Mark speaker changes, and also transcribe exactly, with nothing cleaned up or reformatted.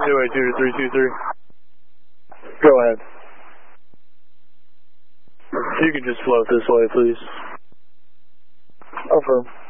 Speaker 1: two eight two to three two three.
Speaker 2: Go ahead.
Speaker 1: You can just float this way, please.
Speaker 2: Affirm.